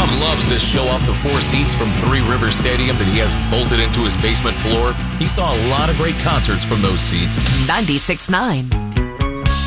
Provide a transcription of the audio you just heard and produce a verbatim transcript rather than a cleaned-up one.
Tom loves to show off the four seats from Three Rivers Stadium that he has bolted into his basement floor. He saw a lot of great concerts from those seats. ninety-six point nine